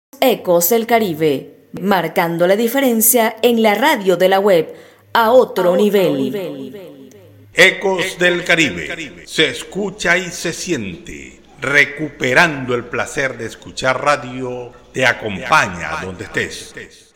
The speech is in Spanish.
Ecos del Caribe, marcando la diferencia en la radio de la web a otro nivel. Ecos del Caribe, se escucha y se siente, recuperando el placer de escuchar radio, te acompaña donde estés.